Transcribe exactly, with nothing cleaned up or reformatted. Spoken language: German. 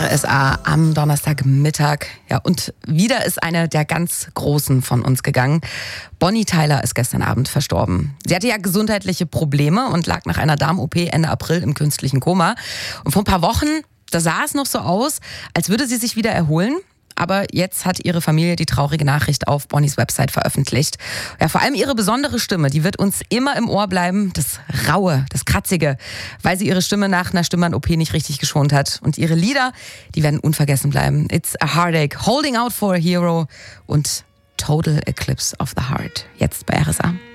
R S A am Donnerstagmittag. Ja, und wieder ist eine der ganz Großen von uns gegangen. Bonnie Tyler ist gestern Abend verstorben. Sie hatte ja gesundheitliche Probleme und lag nach einer Darm-O P Ende April im künstlichen Koma. Und vor ein paar Wochen, da sah es noch so aus, als würde sie sich wieder erholen. Aber jetzt hat ihre Familie die traurige Nachricht auf Bonnies Website veröffentlicht. Ja, vor allem ihre besondere Stimme, die wird uns immer im Ohr bleiben. Das Raue, das Kratzige, weil sie ihre Stimme nach einer Stimmband-O P nicht richtig geschont hat. Und ihre Lieder, die werden unvergessen bleiben. It's a Heartache, Holding Out for a Hero und Total Eclipse of the Heart. Jetzt bei R S A.